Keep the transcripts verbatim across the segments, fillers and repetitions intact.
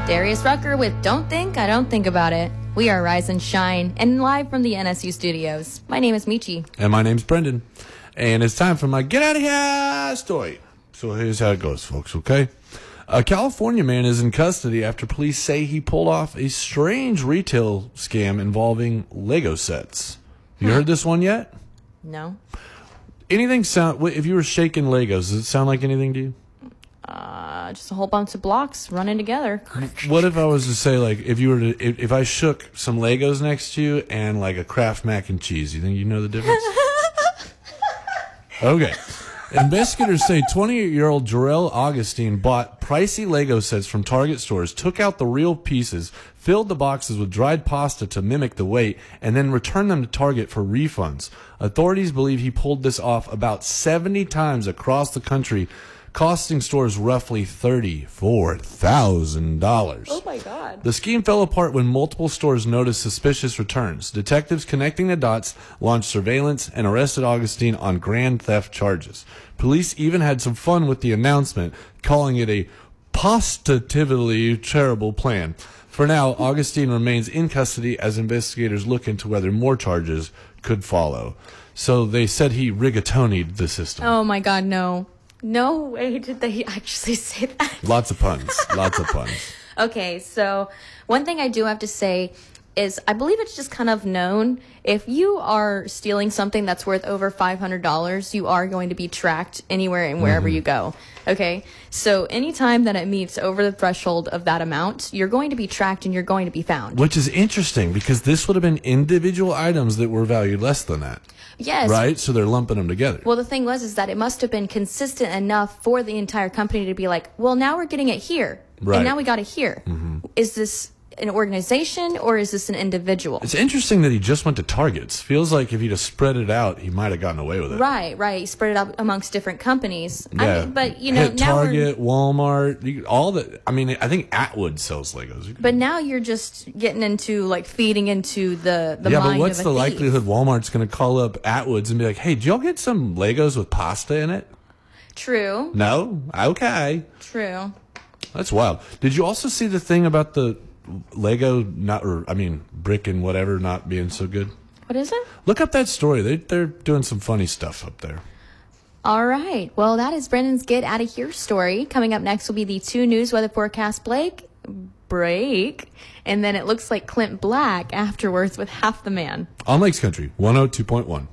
Darius Rucker with Don't Think, I Don't Think About It. We are Rise and Shine, and live from the N S U studios. My name is Michi. And my name's Brendan. And it's time for my Get Out of Here story. So here's how it goes, folks, okay? A California man is in custody after police say he pulled off a strange retail scam involving Lego sets. You heard this one yet? No. Anything sound... If you were shaking Legos, does it sound like anything to you? Uh, just a whole bunch of blocks running together. What if I was to say, like, if you were to... If, if I shook some Legos next to you and, like, a Kraft mac and cheese, you think you know the difference? Okay. Investigators say twenty-eight-year-old Jarrell Augustine bought pricey Lego sets from Target stores, took out the real pieces, filled the boxes with dried pasta to mimic the weight, and then returned them to Target for refunds. Authorities believe he pulled this off about seventy times across the country, costing stores roughly thirty-four thousand dollars. Oh, my God. The scheme fell apart when multiple stores noticed suspicious returns. Detectives connecting the dots launched surveillance and arrested Augustine on grand theft charges. Police even had some fun with the announcement, calling it a positively terrible plan. For now, Augustine remains in custody as investigators look into whether more charges could follow. So they said he rigatonied the system. Oh, my God, no. No way did they actually say that. Lots of puns. Lots of puns. Okay, so one thing I do have to say is I believe it's just kind of known if you are stealing something that's worth over five hundred dollars, you are going to be tracked anywhere and wherever mm-hmm. you go. Okay, so anytime that it meets over the threshold of that amount, you're going to be tracked and you're going to be found. Which is interesting because this would have been individual items that were valued less than that. Yes. Right? So they're lumping them together. Well, the thing was is that it must have been consistent enough for the entire company to be like, well, now we're getting it here. Right. And now we got it here. Mm-hmm. Is this an organization or is this an individual? It's interesting that he just went to Targets. Feels like if he'd have spread it out, he might have gotten away with it. Right, right. He spread it out amongst different companies. Yeah. I mean, but, you know, Hit now Target, we're, Walmart, you, all the. I mean, I think Atwood sells Legos. But now you're just getting into, like, feeding into the, the yeah, mind but what's of a the thief. likelihood Walmart's going to call up Atwoods and be like, hey, did y'all get some Legos with pasta in it? True. No? Okay. True. That's wild. Did you also see the thing about the Lego not, or I mean, brick and whatever not being so good? What is it? Look up that story. They they're doing some funny stuff up there. All right. Well, that is Brendan's Get Out of Here story. Coming up next will be the two news weather forecast Blake break, and then it looks like Clint Black afterwards with Half the Man on Lakes Country one oh two point one.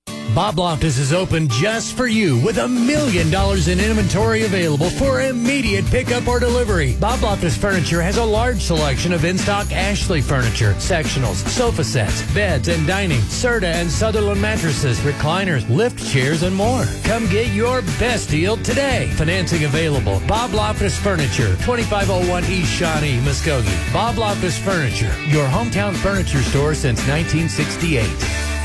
Bob Loftus is open just for you with a million dollars in inventory available for immediate pickup or delivery. Bob Loftus Furniture has a large selection of in-stock Ashley furniture, sectionals, sofa sets, beds and dining, Serta and Sutherland mattresses, recliners, lift chairs, and more. Come get your best deal today. Financing available. Bob Loftus Furniture, twenty-five oh one East Shawnee, Muskogee. Bob Loftus Furniture, your hometown furniture store since nineteen sixty-eight.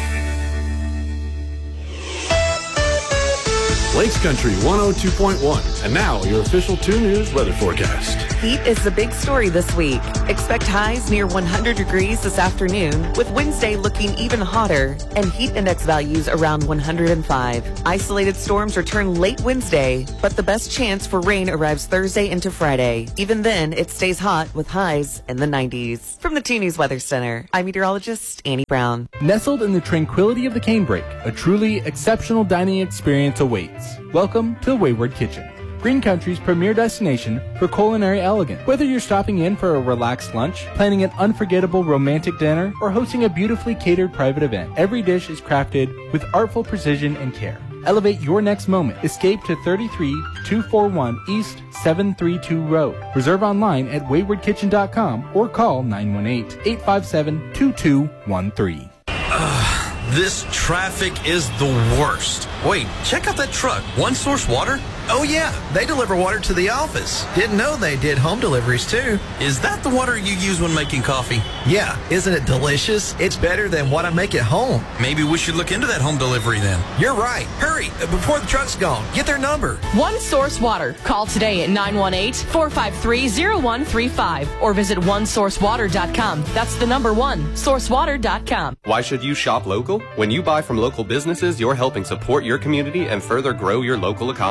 Lakes Country one oh two point one. And now, your official two News weather forecast. Heat is the big story this week. Expect highs near one hundred degrees this afternoon, with Wednesday looking even hotter and heat index values around one hundred five. Isolated storms return late Wednesday, but the best chance for rain arrives Thursday into Friday. Even then, it stays hot with highs in the nineties. From the two News Weather Center, I'm meteorologist Annie Brown. Nestled in the tranquility of the canebrake, a truly exceptional dining experience awaits. Welcome to the Wayward Kitchen, Green Country's premier destination for culinary elegance. Whether you're stopping in for a relaxed lunch, planning an unforgettable romantic dinner, or hosting a beautifully catered private event, every dish is crafted with artful precision and care. Elevate your next moment. Escape to thirty-three two forty-one East seven thirty-two Road. Reserve online at wayward kitchen dot com or call nine one eight, eight five seven, two two one three. This traffic is the worst. Wait, check out that truck. One Source Water? Oh, yeah. They deliver water to the office. Didn't know they did home deliveries, too. Is that the water you use when making coffee? Yeah. Isn't it delicious? It's better than what I make at home. Maybe we should look into that home delivery then. You're right. Hurry, before the truck's gone. Get their number. One Source Water. Call today at nine one eight, four five three, zero one three five or visit one source water dot com. That's the number one, source water dot com. Why should you shop local? When you buy from local businesses, you're helping support your community and further grow your local economy.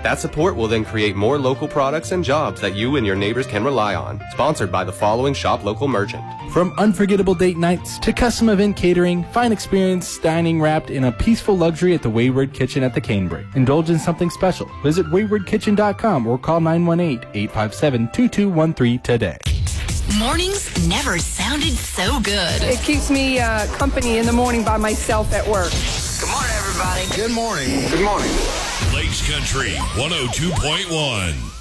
That support will then create more local products and jobs that you and your neighbors can rely on. Sponsored by the following shop local merchant. From unforgettable date nights to custom event catering, fine experience dining wrapped in a peaceful luxury at the Wayward Kitchen at the Canebrake. Indulge in something special. Visit wayward kitchen dot com or call nine one eight, eight five seven, two two one three today. Mornings never sounded so good. It keeps me uh, company in the morning by myself at work. Good morning, everybody. Good morning. Good morning. Lakes Country one oh two point one.